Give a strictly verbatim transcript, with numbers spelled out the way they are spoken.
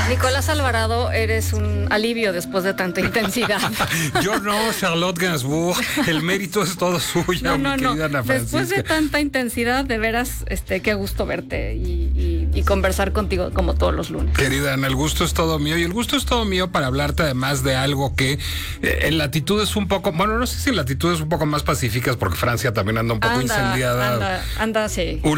Nicolás Alvarado, eres un alivio después de tanta intensidad. Yo no, Charlotte Gainsbourg, el mérito es todo suyo, No, no, mi no. querida Ana Francisca. Después de tanta intensidad, de veras, este, qué gusto verte y, y, y conversar contigo como todos los lunes. Querida Ana, el gusto es todo mío y el gusto es todo mío para hablarte además de algo que eh, en latitudes un poco, bueno, no sé si en latitudes un poco más pacíficas porque Francia también anda un poco Anda, incendiada. anda, anda, sí.